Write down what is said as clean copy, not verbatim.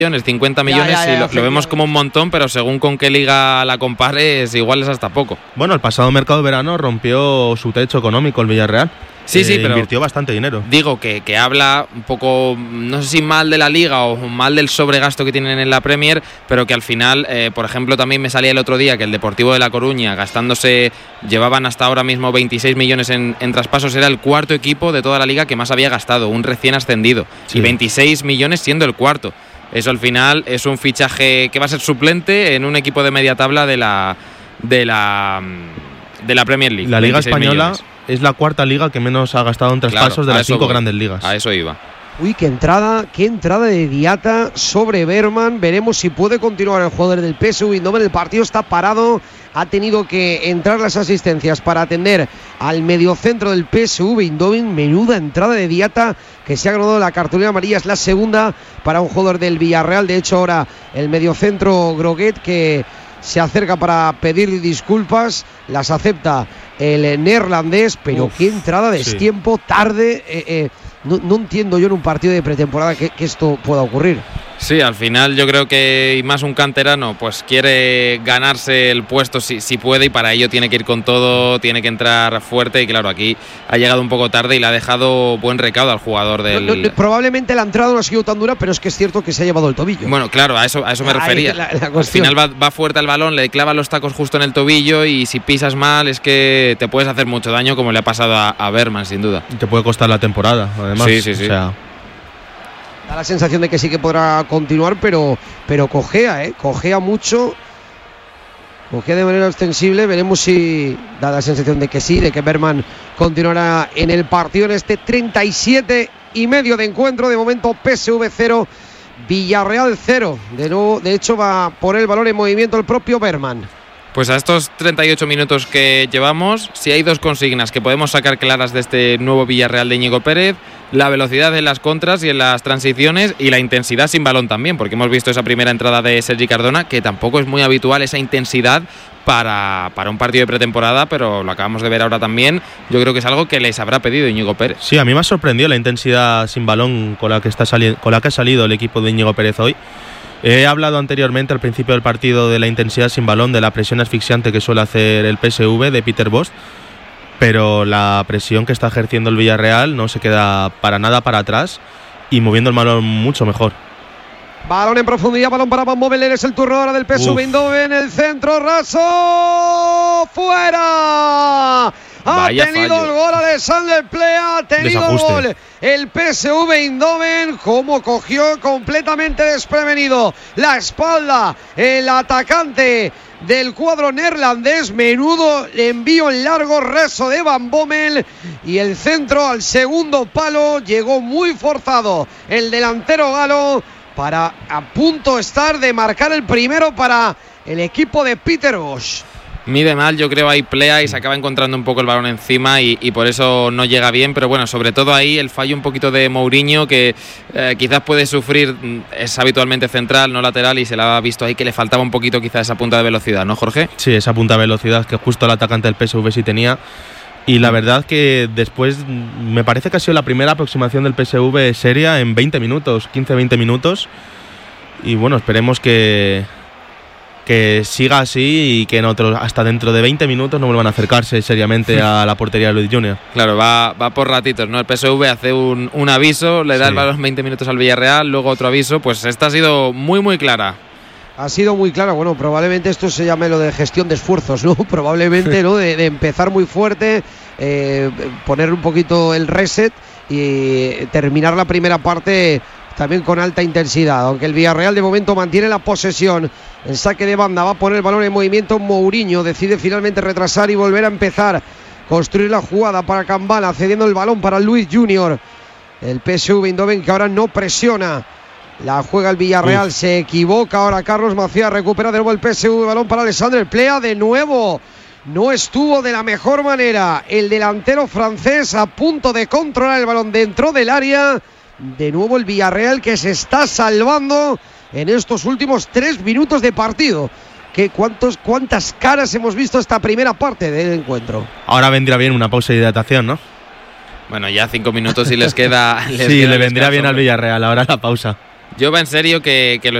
50 millones, y lo vemos como un montón, pero según con qué liga la compares, igual es hasta poco. Bueno, el pasado mercado de verano rompió su techo económico el Villarreal. Sí, pero invirtió bastante dinero. Digo que habla un poco, no sé si mal de la liga o mal del sobregasto que tienen en la Premier, pero que al final, por ejemplo, también me salía el otro día que el Deportivo de La Coruña, llevaban hasta ahora mismo 26 millones en traspasos, era el cuarto equipo de toda la liga que más había gastado, un recién ascendido, sí. Y 26 millones siendo el cuarto. Eso al final es un fichaje que va a ser suplente en un equipo de media tabla de la Premier League. La Liga Española millones. Es la cuarta liga que menos ha gastado en traspasos de las 5 grandes ligas. A eso iba. Uy, qué entrada de Diatta sobre Bergman. Veremos si puede continuar el jugador del PSV Eindhoven. El partido está parado. Ha tenido que entrar las asistencias para atender al mediocentro del PSV Eindhoven. Menuda entrada de Diatta, que se ha ganado la cartulina amarilla. Es la segunda para un jugador del Villarreal. De hecho, ahora el mediocentro Groguet, que se acerca para pedir disculpas, las acepta el neerlandés, pero qué entrada de destiempo, tarde. No entiendo yo en un partido de pretemporada que esto pueda ocurrir. Sí, al final yo creo que, y más un canterano, pues quiere ganarse el puesto si puede, y para ello tiene que ir con todo, tiene que entrar fuerte, y claro, aquí ha llegado un poco tarde y le ha dejado buen recaudo al jugador del... Probablemente la entrada no ha sido tan dura, pero es que es cierto que se ha llevado el tobillo. Bueno, claro, a eso me refería. Al final va fuerte al balón, le clava los tacos justo en el tobillo, y si pisas mal es que te puedes hacer mucho daño, como le ha pasado a Bergman, sin duda. Y te puede costar la temporada, además. Sí. O sea, da la sensación de que sí que podrá continuar, pero cojea mucho, cojea de manera extensible. Veremos si da la sensación de que sí, de que Bergman continuará en el partido en este 37 y medio de encuentro. De momento PSV 0, Villarreal 0. De hecho va por el balón en movimiento el propio Bergman. Pues a estos 38 minutos que llevamos, si hay dos consignas que podemos sacar claras de este nuevo Villarreal de Íñigo Pérez: la velocidad en las contras y en las transiciones, y la intensidad sin balón también, porque hemos visto esa primera entrada de Sergi Cardona, que tampoco es muy habitual esa intensidad para un partido de pretemporada, pero lo acabamos de ver ahora también. Yo creo que es algo que les habrá pedido Íñigo Pérez. Sí, a mí me ha sorprendido la intensidad sin balón con la que ha salido el equipo de Íñigo Pérez hoy. He hablado anteriormente al principio del partido de la intensidad sin balón, de la presión asfixiante que suele hacer el PSV de Peter Bosz, pero la presión que está ejerciendo el Villarreal no se queda para nada para atrás y moviendo el balón mucho mejor. Balón en profundidad, balón para Van Bommel, es el turno ahora del PSV Eindhoven, el centro raso, fuera. Vaya tenido fallo. El gol Alexander Plea, ha tenido el gol el PSV Eindhoven, como cogió completamente desprevenido la espalda el atacante del cuadro neerlandés. Menudo envío en largo, rezo de Van Bommel, y el centro al segundo palo llegó muy forzado el delantero galo, para a punto estar de marcar el primero para el equipo de Peter Bosz. Mide mal, yo creo, ahí Plea, y se acaba encontrando un poco el balón encima, y por eso no llega bien. Pero bueno, sobre todo ahí el fallo un poquito de Mourinho, que quizás puede sufrir, es habitualmente central, no lateral, y se le ha visto ahí que le faltaba un poquito quizás esa punta de velocidad, ¿no, Jorge? Sí, esa punta de velocidad que justo el atacante del PSV sí tenía. Y la verdad que después me parece que ha sido la primera aproximación del PSV seria en 20 minutos, 15-20 minutos. Y bueno, esperemos que siga así y que hasta dentro de 20 minutos no vuelvan a acercarse seriamente a la portería de Luis Junior. Claro, va por ratitos, ¿no? El PSV hace un aviso, le da el balón 20 minutos al Villarreal, luego otro aviso. Pues esta ha sido muy, muy clara. Ha sido muy clara. Bueno, probablemente esto se llame lo de gestión de esfuerzos, ¿no? Probablemente, ¿no? De empezar muy fuerte, poner un poquito el reset y terminar la primera parte también con alta intensidad. Aunque el Villarreal de momento mantiene la posesión. En saque de banda va a poner el balón en movimiento Mourinho. Decide finalmente retrasar y volver a empezar. Construir la jugada para Kambala, cediendo el balón para Luis Junior. El PSV Eindhoven, que ahora no presiona. La juega el Villarreal, se equivoca ahora Carlos Macías, recupera de nuevo el PSV, balón para Alexander Plea, de nuevo no estuvo de la mejor manera el delantero francés, a punto de controlar el balón dentro del área. De nuevo el Villarreal, que se está salvando en estos últimos 3 minutos de partido. ¿Cuántas caras hemos visto esta primera parte del encuentro? Ahora vendría bien una pausa de hidratación, ¿no? Bueno, ya 5 minutos y les queda... Le vendría bien al Villarreal ahora la pausa. Yo va en serio que lo